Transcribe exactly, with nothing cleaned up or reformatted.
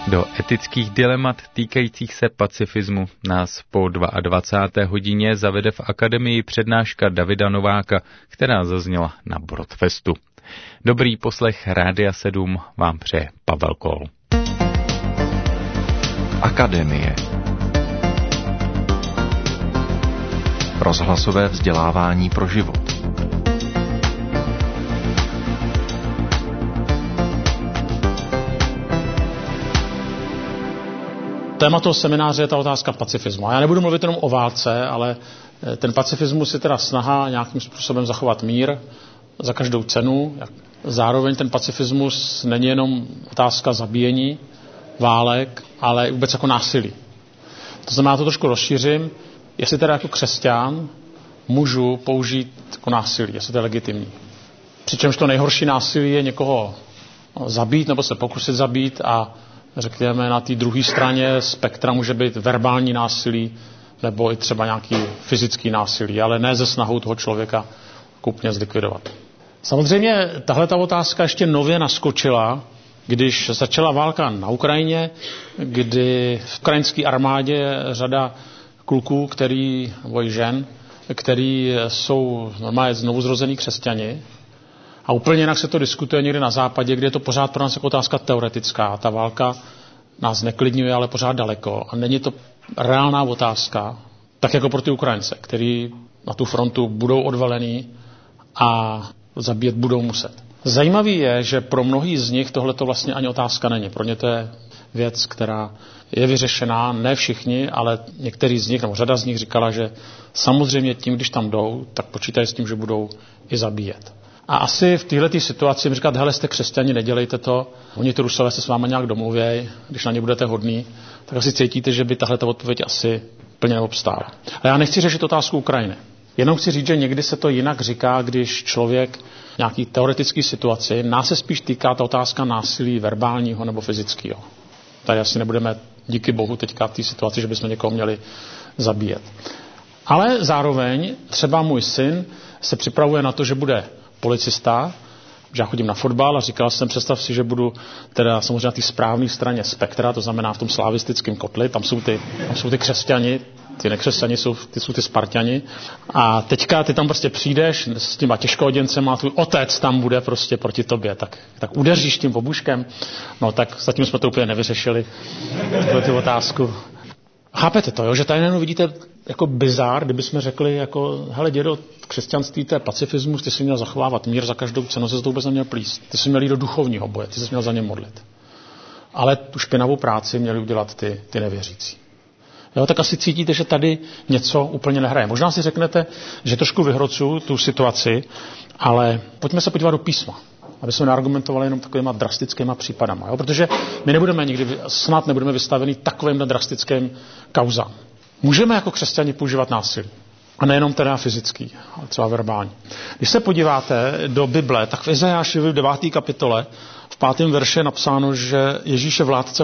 Do etických dilemat týkajících se pacifismu nás po dvacáté druhé hodině zavede v akademii přednáška Davida Nováka, která zazněla na Broadfestu. Dobrý poslech Rádia sedm vám přeje Pavel Kol. Akademie. Rozhlasové vzdělávání pro život. Téma toho semináře je ta otázka pacifismu. A já nebudu mluvit jenom o válce, ale ten pacifismus je teda snaha nějakým způsobem zachovat mír za každou cenu. Zároveň ten pacifismus není jenom otázka zabíjení, válek, ale vůbec jako násilí. To znamená, já to trošku rozšířím, jestli teda jako křesťan můžu použít jako násilí, jestli to je legitimní. Přičemž to nejhorší násilí je někoho zabít nebo se pokusit zabít a řekněme, na té druhé straně spektra může být verbální násilí nebo i třeba nějaký fyzický násilí, ale ne ze snahou toho člověka kupně zlikvidovat. Samozřejmě tahle ta otázka ještě nově naskočila, když začala válka na Ukrajině, kdy v ukrajinské armádě je řada kluků, který, nebo i žen, který jsou normálně znovuzrození křesťani. A úplně jinak se to diskutuje někde na západě, kde je to pořád pro nás jako otázka teoretická. Ta válka nás neklidňuje, ale pořád daleko. A není to reálná otázka, tak jako pro ty Ukrajince, který na tu frontu budou odvalený a zabíjet budou muset. Zajímavý je, že pro mnohý z nich tohle to vlastně ani otázka není. Pro ně to je věc, která je vyřešená, ne všichni, ale některý z nich, nebo řada z nich říkala, že samozřejmě tím, když tam jdou, tak počítají s tím, že budou i zabíjet. A asi v této situaci jim říkat, hele, jste křesťani, nedělejte to, oni ty Rusové se s váma nějak domluvějí, když na ně budete hodný, tak asi cítíte, že by tahle odpověď asi plně neobstála. Ale já nechci řešit otázku Ukrajiny. Jenom chci říct, že někdy se to jinak říká, když člověk v nějaký teoretický situaci, nás se spíš týká ta otázka násilí verbálního nebo fyzického. Tady asi nebudeme díky bohu teďka v té situaci, že bychom někoho měli zabíjet. Ale zároveň třeba můj syn se připravuje na to, že bude policista, že já chodím na fotbal a říkal jsem, představ si, že budu teda samozřejmě na té správné straně spektra, to znamená v tom slavistickém kotli, tam jsou ty, tam jsou ty křesťani, ty nekřesťani jsou ty, jsou ty Sparťani a teďka ty tam prostě přijdeš s těma těžkohoděncema a tvůj otec tam bude prostě proti tobě, tak, tak udeříš tím obuškem, no tak zatím jsme to úplně nevyřešili, tu otázku. Chápete to, jo? Že tady jenom vidíte jako bizár, kdybychom řekli, jako, hele dědo, křesťanství, to je pacifismus, ty jsi měl zachovávat mír za každou cenu, se to vůbec neměl plíst. Ty jsi měl jít do duchovního boje, ty jsi měl za ně modlit. Ale tu špinavou práci měli udělat ty, ty nevěřící. Jo, tak asi cítíte, že tady něco úplně nehraje. Možná si řeknete, že trošku vyhrocuju tu situaci, ale pojďme se podívat do písma, aby jsme neargumentovali jenom takovýma drastickýma případama. Jo? Protože my nebudeme nikdy, snad nebudeme vystaveni takovým drastickým kauzám. Můžeme jako křesťani používat násilí. A nejenom teda fyzický, ale třeba verbální. Když se podíváte do Bible, tak v Izajáši v deváté kapitole v pátém verši je napsáno, že Ježíš je vládce